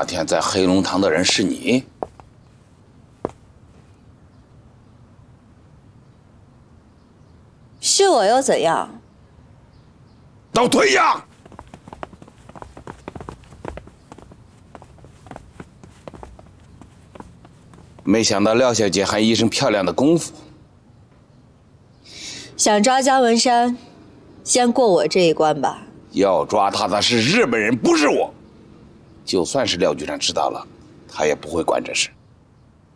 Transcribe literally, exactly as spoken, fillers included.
那天在黑龙堂的人是你？ 是我又怎样？ 倒退呀！没想到廖小姐还一身漂亮的功夫。 想抓姜文山，先过我这一关吧。 要抓他的是日本人，不是我。就算是廖局长知道了，他也不会管这事。